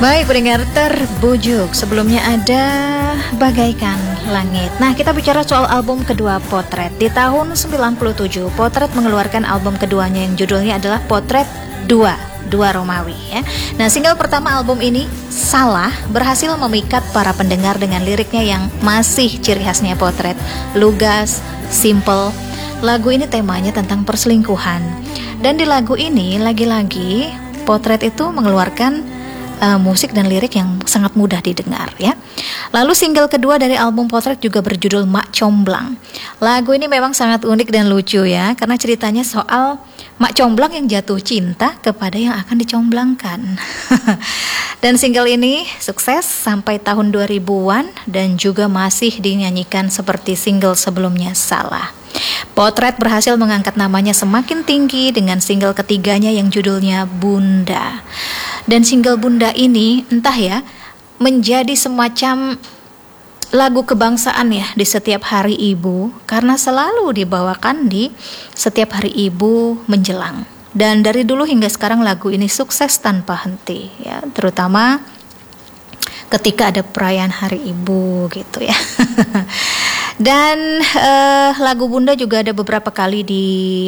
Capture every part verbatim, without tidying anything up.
Baik, pendengar terbujuk, sebelumnya ada Bagaikan Langit. Nah, kita bicara soal album kedua Potret. Di tahun sembilan puluh tujuh, Potret mengeluarkan album keduanya yang judulnya adalah Potret dua, Dua Romawi ya. Nah, single pertama album ini, Salah, berhasil memikat para pendengar dengan liriknya yang masih ciri khasnya Potret, lugas, simple. Lagu ini temanya tentang perselingkuhan. Dan di lagu ini lagi-lagi Potret itu mengeluarkan Uh, musik dan lirik yang sangat mudah didengar ya. Lalu single kedua dari album Potret juga berjudul Mak Comblang. Lagu ini memang sangat unik dan lucu ya, karena ceritanya soal mak comblang yang jatuh cinta kepada yang akan dicomblangkan. Dan single ini sukses sampai tahun dua ribuan dan juga masih dinyanyikan seperti single sebelumnya, Salah. Potret berhasil mengangkat namanya semakin tinggi dengan single ketiganya yang judulnya Bunda. Dan single Bunda ini entah ya menjadi semacam lagu kebangsaan ya di setiap hari ibu, karena selalu dibawakan di setiap hari ibu menjelang. Dan dari dulu hingga sekarang lagu ini sukses tanpa henti ya, terutama ketika ada perayaan hari ibu gitu ya. Dan uh, lagu Bunda juga ada beberapa kali di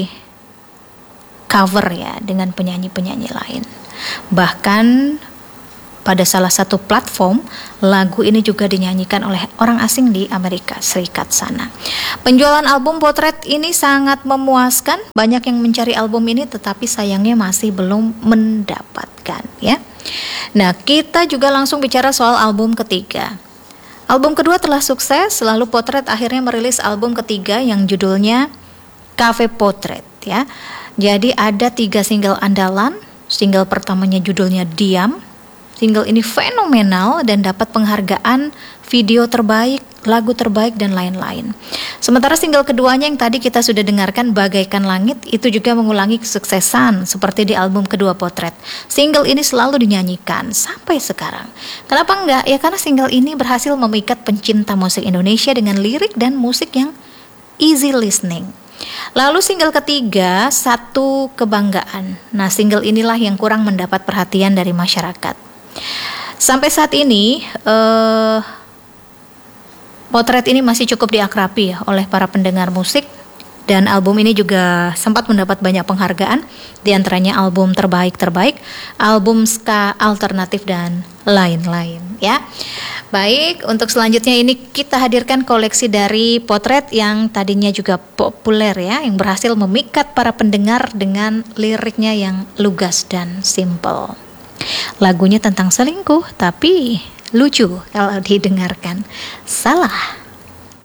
cover ya dengan penyanyi-penyanyi lain. Bahkan pada salah satu platform, lagu ini juga dinyanyikan oleh orang asing di Amerika Serikat sana. Penjualan album Potret ini sangat memuaskan. Banyak yang mencari album ini tetapi sayangnya masih belum mendapatkan ya. Nah, kita juga langsung bicara soal album ketiga. Album kedua telah sukses, lalu Potret akhirnya merilis album ketiga yang judulnya Cafe Potret ya. Jadi ada tiga single andalan. Single pertamanya judulnya Diam. Single ini fenomenal dan dapat penghargaan video terbaik, lagu terbaik dan lain-lain. Sementara single keduanya yang tadi kita sudah dengarkan, Bagaikan Langit, itu juga mengulangi kesuksesan seperti di album kedua Potret. Single ini selalu dinyanyikan sampai sekarang. Kenapa enggak? Ya karena single ini berhasil memikat pencinta musik Indonesia dengan lirik dan musik yang easy listening. Lalu single ketiga, Satu Kebanggaan. Nah, single inilah yang kurang mendapat perhatian dari masyarakat. Sampai saat ini uh, Potret ini masih cukup diakrabi ya oleh para pendengar musik. Dan album ini juga sempat mendapat banyak penghargaan, di antaranya album terbaik-terbaik, album ska alternatif dan lain-lain ya. Baik, untuk selanjutnya ini kita hadirkan koleksi dari Potret yang tadinya juga populer ya, yang berhasil memikat para pendengar dengan liriknya yang lugas dan simple. Lagunya tentang selingkuh tapi lucu kalau didengarkan. Salah.